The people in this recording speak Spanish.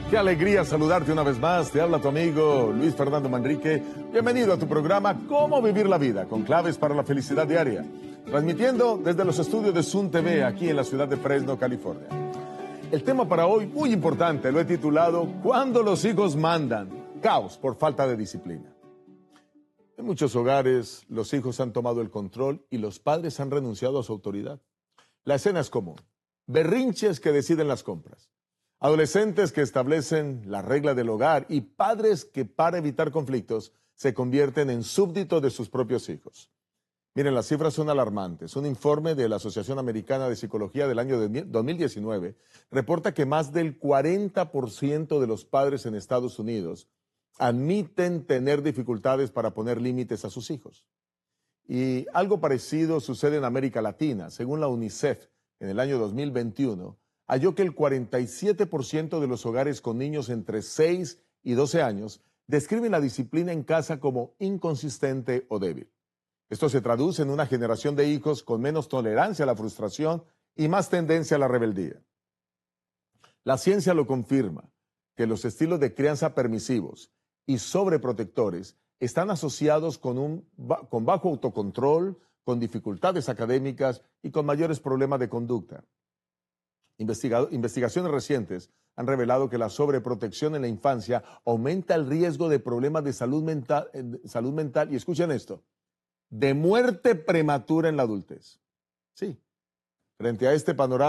Qué alegría saludarte una vez más. Te habla tu amigo Luis Fernando Manrique. Bienvenido a tu programa Cómo Vivir la Vida, con claves para la felicidad diaria. Transmitiendo desde los estudios de Zoom TV aquí en la ciudad de Fresno, California. El tema para hoy, muy importante, lo he titulado ¿Cuándo los hijos mandan? Caos por falta de disciplina. En muchos hogares, los hijos han tomado el control y los padres han renunciado a su autoridad. La escena es común. Berrinches que deciden las compras. Adolescentes que establecen la regla del hogar y padres que, para evitar conflictos, se convierten en súbditos de sus propios hijos. Miren, las cifras son alarmantes. Un informe de la Asociación Americana de Psicología del año 2019 reporta que más del 40% de los padres en Estados Unidos admiten tener dificultades para poner límites a sus hijos. Y algo parecido sucede en América Latina. Según la UNICEF, en el año 2021, halló que el 47% de los hogares con niños entre 6 y 12 años describen la disciplina en casa como inconsistente o débil. Esto se traduce en una generación de hijos con menos tolerancia a la frustración y más tendencia a la rebeldía. La ciencia lo confirma, que los estilos de crianza permisivos y sobreprotectores están asociados con bajo autocontrol, con dificultades académicas y con mayores problemas de conducta. Investigaciones recientes han revelado que la sobreprotección en la infancia aumenta el riesgo de problemas de salud mental y escuchen esto, de muerte prematura en la adultez. Sí, frente a este panorama,